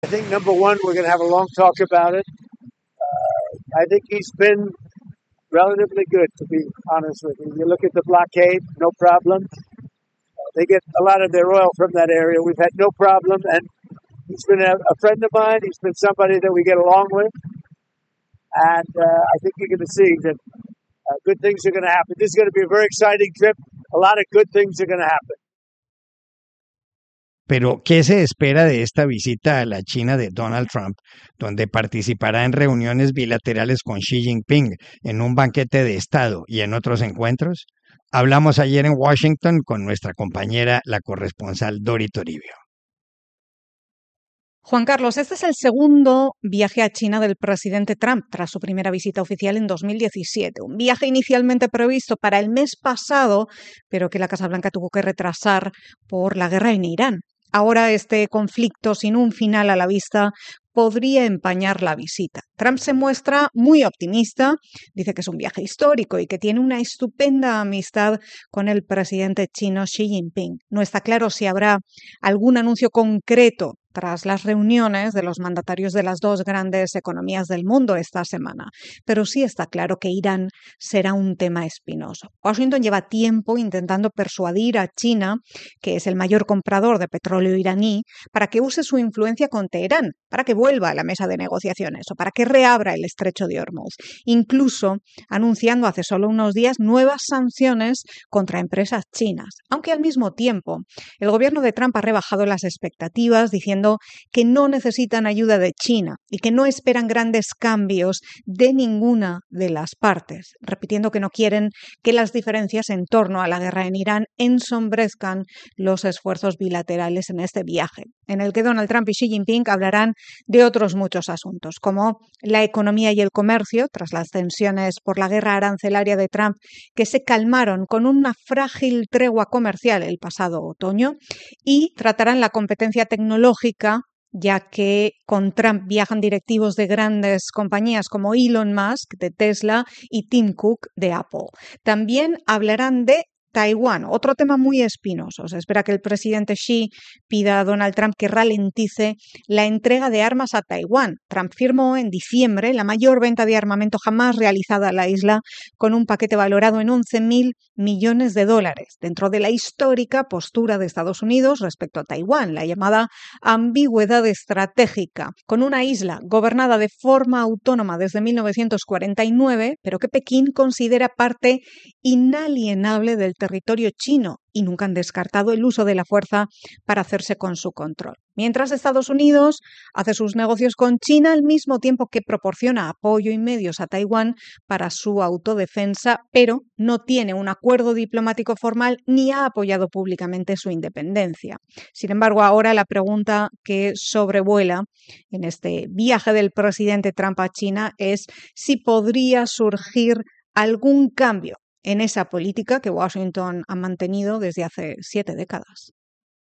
I think number one, we're going to have a long talk about it. I think he's been relatively good, to be honest with you. You look at the blockade, no problem. They get a lot of their oil from that area. We've had no problem, and he's been a friend of mine. He's been somebody that we get along with, and I think you're going to see that good things are going to happen. This is going to be a very exciting trip. A lot of good things are going to happen. Pero, ¿qué se espera de esta visita a la China de Donald Trump, donde participará en reuniones bilaterales con Xi Jinping, en un banquete de Estado y en otros encuentros? Hablamos ayer en Washington con nuestra compañera, la corresponsal Dori Toribio. Juan Carlos, este es el segundo viaje a China del presidente Trump tras su primera visita oficial en 2017. Un viaje inicialmente previsto para el mes pasado, pero que la Casa Blanca tuvo que retrasar por la guerra en Irán. Ahora este conflicto sin un final a la vista podría empañar la visita. Trump se muestra muy optimista, dice que es un viaje histórico y que tiene una estupenda amistad con el presidente chino Xi Jinping. No está claro si habrá algún anuncio concreto tras las reuniones de los mandatarios de las dos grandes economías del mundo esta semana, pero sí está claro que Irán será un tema espinoso. Washington lleva tiempo intentando persuadir a China, que es el mayor comprador de petróleo iraní, para que use su influencia con Teherán, para que vuelva a la mesa de negociaciones o para que reabra el estrecho de Hormuz, incluso anunciando hace solo unos días nuevas sanciones contra empresas chinas, aunque al mismo tiempo el gobierno de Trump ha rebajado las expectativas diciendo que no necesitan ayuda de China y que no esperan grandes cambios de ninguna de las partes, repitiendo que no quieren que las diferencias en torno a la guerra en Irán ensombrezcan los esfuerzos bilaterales en este viaje, en el que Donald Trump y Xi Jinping hablarán de otros muchos asuntos, como la economía y el comercio, tras las tensiones por la guerra arancelaria de Trump, que se calmaron con una frágil tregua comercial el pasado otoño, y tratarán la competencia tecnológica, ya que con Trump viajan directivos de grandes compañías como Elon Musk de Tesla y Tim Cook de Apple. También hablarán de Taiwán, otro tema muy espinoso. Se espera que el presidente Xi pida a Donald Trump que ralentice la entrega de armas a Taiwán. Trump firmó en diciembre la mayor venta de armamento jamás realizada a la isla, con un paquete valorado en $11.000 millones, dentro de la histórica postura de Estados Unidos respecto a Taiwán, la llamada ambigüedad estratégica, con una isla gobernada de forma autónoma desde 1949, pero que Pekín considera parte inalienable del territorio chino y nunca han descartado el uso de la fuerza para hacerse con su control. Mientras Estados Unidos hace sus negocios con China al mismo tiempo que proporciona apoyo y medios a Taiwán para su autodefensa, pero no tiene un acuerdo diplomático formal ni ha apoyado públicamente su independencia. Sin embargo, ahora la pregunta que sobrevuela en este viaje del presidente Trump a China es si podría surgir algún cambio en esa política que Washington ha mantenido desde hace 7 décadas.